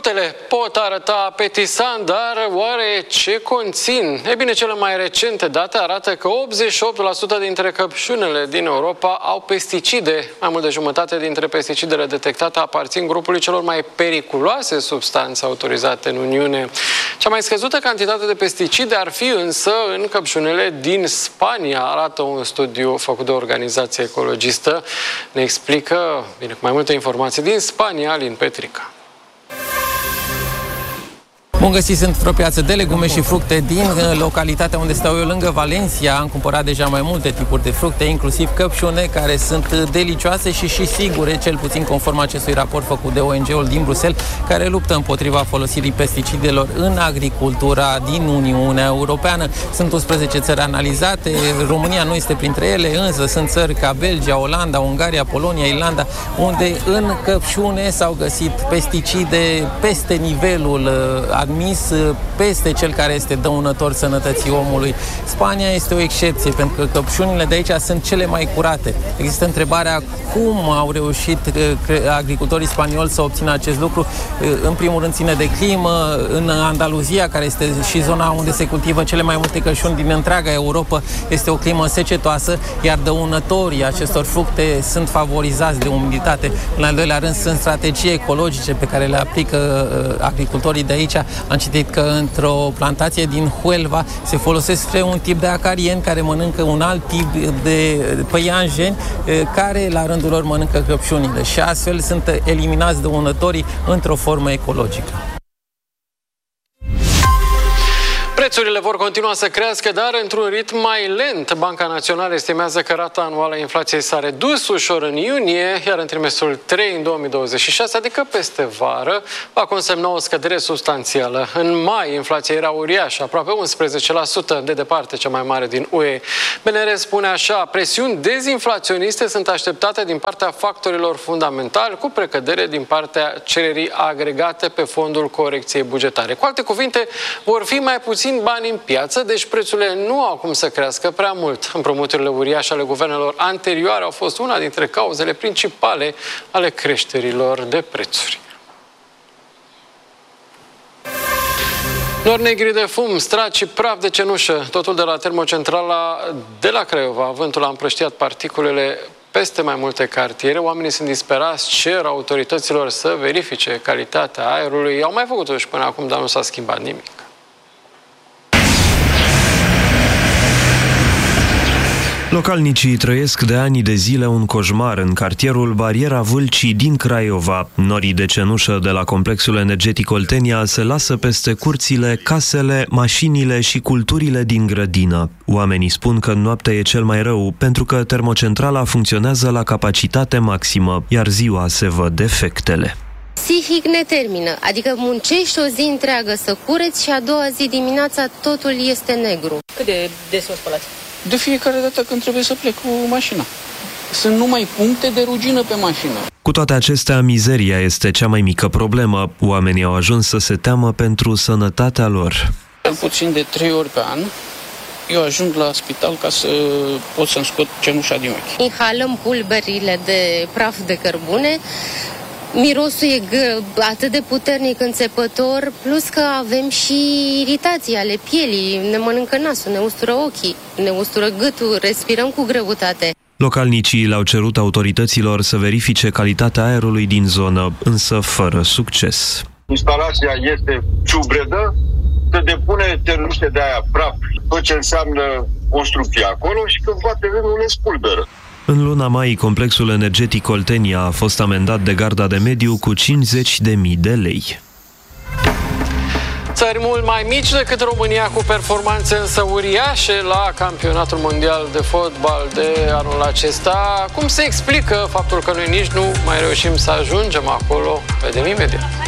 Fructele pot arăta apetitant, dar oare ce conțin? E bine, cele mai recente date arată că 88% dintre căpșunele din Europa au pesticide. Mai mult de jumătate dintre pesticidele detectate aparțin grupului celor mai periculoase substanțe autorizate în Uniune. Cea mai scăzută cantitate de pesticide ar fi însă în căpșunele din Spania, arată un studiu făcut de o organizație ecologistă. Ne explică, bine, cu mai multe informații din Spania, Alin Petrica. Bun găsit, sunt într-o piață de legume și fructe din localitatea unde stau eu, lângă Valencia. Am cumpărat deja mai multe tipuri de fructe, inclusiv căpșune, care sunt delicioase și sigure, cel puțin conform acestui raport făcut de ONG-ul din Bruxelles, care luptă împotriva folosirii pesticidelor în agricultura din Uniunea Europeană. Sunt 11 țări analizate, România nu este printre ele, însă sunt țări ca Belgia, Olanda, Ungaria, Polonia, Irlanda, unde în căpșune s-au găsit pesticide peste nivelul admis, peste cel care este dăunător sănătății omului. Spania este o excepție, pentru că căpșunile de aici sunt cele mai curate. Există întrebarea cum au reușit agricultorii spanioli să obțină acest lucru. În primul rând ține de climă. În Andaluzia, care este și zona unde se cultivă cele mai multe căpșuni din întreaga Europa, este o climă secetoasă, iar dăunătorii acestor fructe sunt favorizați de umiditate. În al doilea rând, sunt strategii ecologice pe care le aplică agricultorii de aici. Am citit că într-o plantație din Huelva se folosesc un tip de acarieni care mănâncă un alt tip de păianjeni care la rândul lor mănâncă căpșunile și astfel sunt eliminați dăunătorii într-o formă ecologică. Prețurile vor continua să crească, dar într-un ritm mai lent. Banca Națională estimează că rata anuală a inflației s-a redus ușor în iunie, iar în trimestrul 3 în 2026, adică peste vară, va consemna o scădere substanțială. În mai, inflația era uriașă, aproape 11%, de departe cea mai mare din UE. BNR spune așa: presiuni dezinflaționiste sunt așteptate din partea factorilor fundamentali, cu precădere din partea cererii agregate pe fondul corecției bugetare. Cu alte cuvinte, vor fi mai puțin bani în piață, deci prețurile nu au cum să crească prea mult. Împrumuturile uriașe ale guvernelor anterioare au fost una dintre cauzele principale ale creșterilor de prețuri. Nori negri de fum, strat și praf de cenușă. Totul de la termocentrala de la Craiova. Vântul a împrăștiat particulele peste mai multe cartiere. Oamenii sunt disperați, cer autorităților să verifice calitatea aerului. Au mai făcut-o și până acum, dar nu s-a schimbat nimic. Localnicii trăiesc de ani de zile un coșmar în cartierul Bariera Vâlcii din Craiova. Norii de cenușă de la complexul energetic Oltenia se lasă peste curțile, casele, mașinile și culturile din grădină. Oamenii spun că noaptea e cel mai rău pentru că termocentrala funcționează la capacitate maximă, iar ziua se văd defectele. Psihic ne termină, adică muncești o zi întreagă să cureți și a doua zi dimineața totul este negru. Cât de des o spălați? De fiecare dată când trebuie să plec cu mașina. Sunt numai puncte de rugină pe mașină. Cu toate acestea, mizeria este cea mai mică problemă. Oamenii au ajuns să se teamă pentru sănătatea lor. Cel puțin de 3 ori pe an, eu ajung la spital ca să pot să-mi scot cenușa din ochi. Inhalăm pulberile de praf de cărbune. Mirosul e atât de puternic, înțepător, plus că avem și iritații ale pielii, ne mănâncă nasul, ne ustură ochii, ne ustură gâtul, respirăm cu greutate. Localnicii le-au cerut autorităților să verifice calitatea aerului din zonă, însă fără succes. Instalația este ciubredă, se depune ternuște de aia praf, tot ce înseamnă construcție acolo și când bate vântul le spulberă. În luna mai, complexul energetic Oltenia a fost amendat de Garda de Mediu cu 50.000 de lei. Țări mult mai mici decât România, cu performanțe însă uriașe la campionatul mondial de fotbal de anul acesta. Cum se explică faptul că noi nici nu mai reușim să ajungem acolo? Vedem imediat.